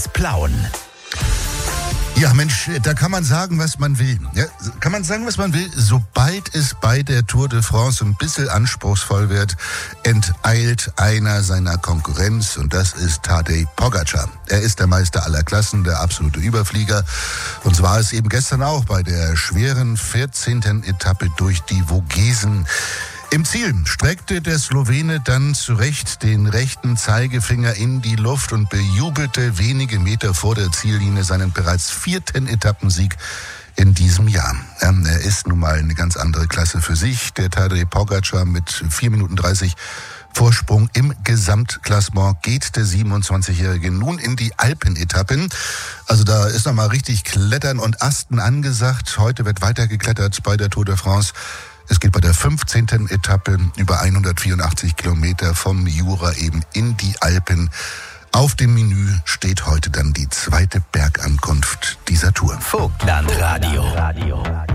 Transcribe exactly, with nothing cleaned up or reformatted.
Plauen. Ja, Mensch, da kann man sagen, was man will. Ja, kann man sagen, was man will. Sobald es bei der Tour de France ein bisschen anspruchsvoll wird, enteilt einer seiner Konkurrenz, und das ist Tadej Pogačar. Er ist der Meister aller Klassen, der absolute Überflieger. Und so war es eben gestern auch bei der schweren vierzehnten Etappe durch die Vogesen. Im Ziel streckte der Slowene dann zurecht den rechten Zeigefinger in die Luft und bejubelte wenige Meter vor der Ziellinie seinen bereits vierten Etappensieg in diesem Jahr. Ähm, er ist nun mal eine ganz andere Klasse für sich. Der Tadej Pogačar mit vier Minuten dreißig Vorsprung im Gesamtklassement geht der siebenundzwanzigjährige nun in die Alpenetappen. Also da ist nochmal richtig Klettern und Asten angesagt. Heute wird weiter geklettert bei der Tour de France. Es geht bei der fünfzehnten Etappe über hundertvierundachtzig Kilometer vom Jura eben in die Alpen. Auf dem Menü steht heute dann die zweite Bergankunft dieser Tour. Vogtland Radio.